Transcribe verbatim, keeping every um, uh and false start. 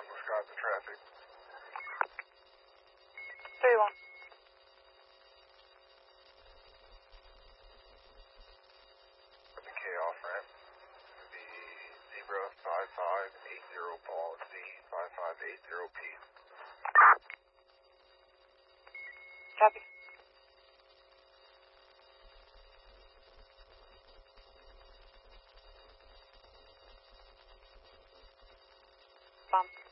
describe the traffic. three one. The K off ramp. The Zebra five five eight zero policy five five eight zero P. Copy. Bomb.